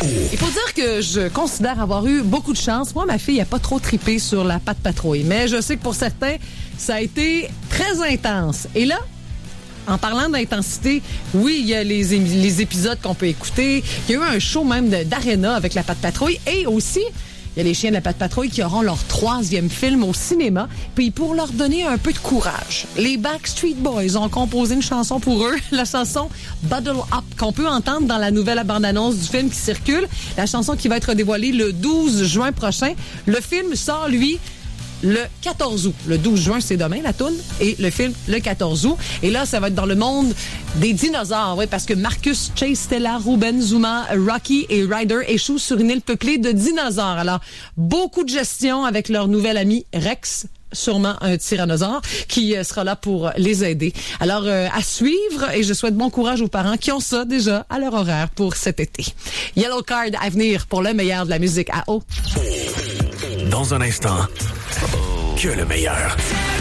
Il faut dire que je considère avoir eu beaucoup de chance. Moi, ma fille n'a pas trop trippé sur la Pat' Patrouille. Mais je sais que pour certains, ça a été très intense. Et là, en parlant d'intensité, oui, il y a les épisodes qu'on peut écouter. Il y a eu un show même d'Arena avec la Pat' Patrouille. Et aussi, il y a les chiens de la Pat' Patrouille qui auront leur 3e film au cinéma. Puis pour leur donner un peu de courage, les Backstreet Boys ont composé une chanson pour eux. La chanson Bottle Up, qu'on peut entendre dans la nouvelle bande-annonce du film qui circule. La chanson qui va être dévoilée le 12 juin prochain. Le film sort, lui, le 14 août. Le 12 juin, c'est demain, la toune. Et le film, le 14 août. Et là, ça va être dans le monde des dinosaures, oui, parce que Marcus, Chase, Stella, Ruben, Zuma, Rocky et Ryder échouent sur une île peuplée de dinosaures. Alors, beaucoup de gestion avec leur nouvel ami Rex, sûrement un tyrannosaure, qui sera là pour les aider. Alors, à suivre, et je souhaite bon courage aux parents qui ont ça déjà à leur horaire pour cet été. Yellow Card à venir pour le meilleur de la musique à eau. Dans un instant, que le meilleur.